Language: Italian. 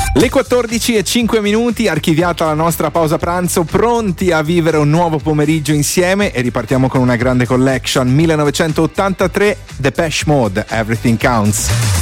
Le 14:05, archiviata la nostra pausa pranzo, pronti a vivere un nuovo pomeriggio insieme e ripartiamo con una grande collection. 1983, Depeche Mode, Everything Counts.